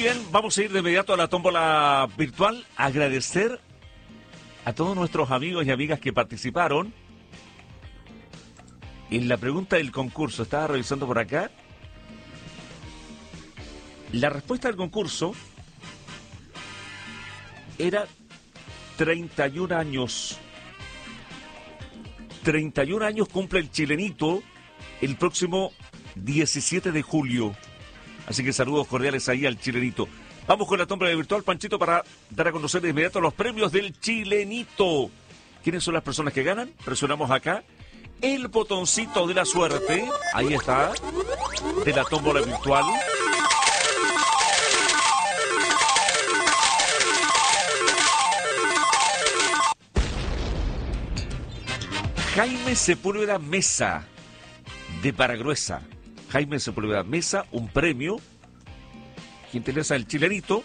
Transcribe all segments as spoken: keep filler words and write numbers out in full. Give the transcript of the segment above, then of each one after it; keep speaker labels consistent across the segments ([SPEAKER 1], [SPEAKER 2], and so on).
[SPEAKER 1] bien, vamos a ir de inmediato a la tómbola virtual. Agradecer a todos nuestros amigos y amigas que participaron en la pregunta del concurso. Estaba revisando por acá. La respuesta del concurso era treinta y un años. treinta y un años cumple el chilenito el próximo diecisiete de julio. Así que saludos cordiales ahí al chilenito. Vamos con la tómbola virtual, Panchito, para dar a conocer de inmediato los premios del chilenito. ¿Quiénes son las personas que ganan? Presionamos acá el botoncito de la suerte. Ahí está, de la tómbola virtual. Jaime Sepúlveda Mesa, de Paragruesa. Jaime Sepúlveda Mesa, un premio que interesa al chilenito.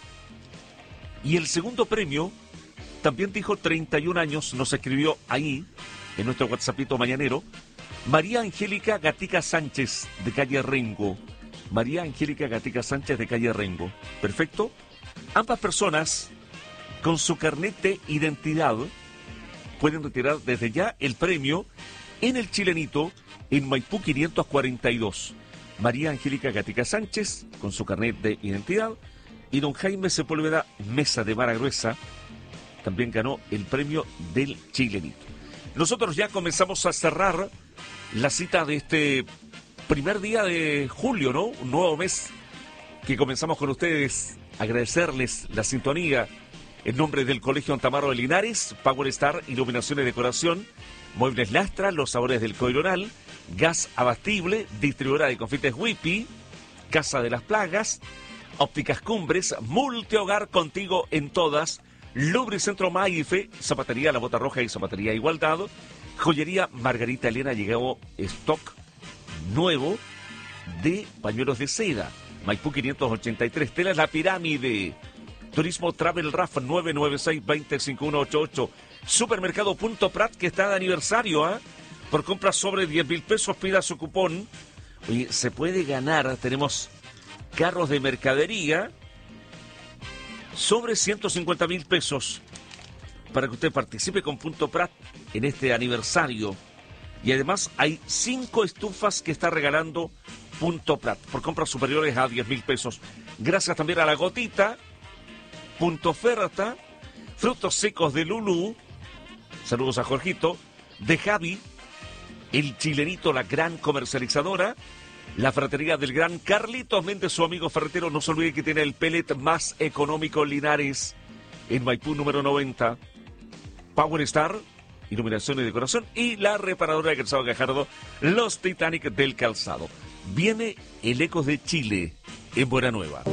[SPEAKER 1] Y el segundo premio, también dijo treinta y un años, nos escribió ahí, en nuestro WhatsAppito mañanero, María Angélica Gatica Sánchez, de calle Rengo. María Angélica Gatica Sánchez, de calle Rengo. Perfecto. Ambas personas, con su carnet de identidad, pueden retirar desde ya el premio en el chilenito en Maipú quinientos cuarenta y dos. María Angélica Gatica Sánchez, con su carnet de identidad, y don Jaime Sepúlveda Mesa, de Vara Gruesa, también ganó el premio del chilenito. Nosotros ya comenzamos a cerrar la cita de este primer día de julio, ¿no? Un nuevo mes que comenzamos con ustedes. Agradecerles la sintonía en nombre del Colegio Antamaro de Linares, Power Star, Iluminación y Decoración, Muebles Lastra, Los Sabores del Coironal, Gas Abastible, Distribuidora de Confites Whippy, Casa de las Plagas, Ópticas Cumbres, Multihogar, contigo en todas, Lubricentro Maife, Zapatería La Bota Roja y Zapatería Igualdad, Joyería Margarita Elena, llegó stock nuevo de pañuelos de seda, Maipú quinientos ochenta y tres, Telas La Pirámide, Turismo Travel Raf nueve nueve seis, dos cero cinco uno ocho ocho. Supermercado Punto Prat, que está de aniversario, ¿ah? ¿eh? Por compras sobre diez mil pesos, pida su cupón. Oye, se puede ganar. Tenemos carros de mercadería sobre ciento cincuenta mil pesos para que usted participe con Punto Prat en este aniversario. Y además hay cinco estufas que está regalando Punto Prat por compras superiores a diez mil pesos. Gracias también a La Gotita, Punto Oferta, Frutos Secos de Lulú, saludos a Jorgito, de Javi, el chilenito, la gran comercializadora, la ferretería del gran Carlitos Méndez, su amigo ferretero. No se olvide que tiene el pellet más económico en Linares, en Maipú número noventa, Power Star, Iluminación y Decoración, y la reparadora de Calzado Gajardo, Los Titanic del Calzado. Viene el Ecos de Chile en Buena Nueva.